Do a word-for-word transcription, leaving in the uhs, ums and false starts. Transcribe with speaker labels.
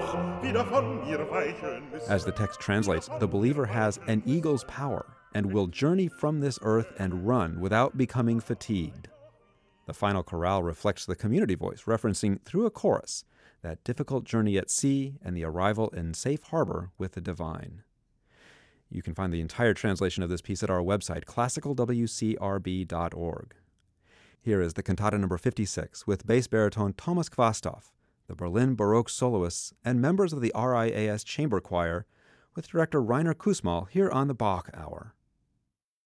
Speaker 1: doch wieder von mir weichen müssen.
Speaker 2: As the text translates, the believer has an eagle's power and will journey from this earth and run without becoming fatigued. The final chorale reflects the community voice, referencing through a chorus that difficult journey at sea and the arrival in safe harbor with the divine. You can find the entire translation of this piece at our website, classical w c r b dot org. Here is the cantata number fifty-six with bass baritone Thomas Kvastov, the Berlin Baroque soloists, and members of the R I A S Chamber Choir, with director Rainer Kussmaul here on the Bach Hour.